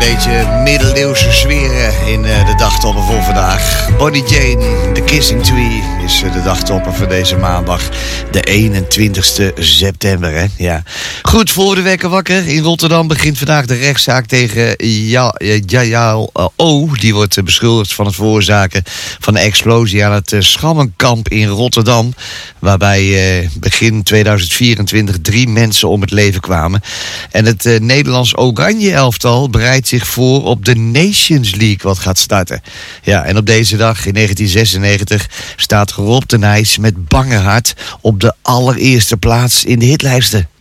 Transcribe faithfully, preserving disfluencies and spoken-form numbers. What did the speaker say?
beetje middeleeuwse sferen in uh, de dagtopper voor vandaag. Bonnie Jane, The Kissing Tree is uh, de dagtopper voor deze maandag, de eenentwintigste september. Hè? Ja. Goed, voor de wekker wakker. In Rotterdam begint vandaag de rechtszaak tegen Yael O. Die wordt uh, beschuldigd van het veroorzaken van een explosie aan het uh, Schammenkamp in Rotterdam. Waarbij uh, begin tweeduizend vierentwintig drie mensen om het leven kwamen. En het uh, Nederlands Oranje elftal bereidt zich voor op de Nations League wat gaat starten. Ja, en op deze dag in negentien zesennegentig staat Rob de Nijs met bange hart op de allereerste plaats in de hitlijsten.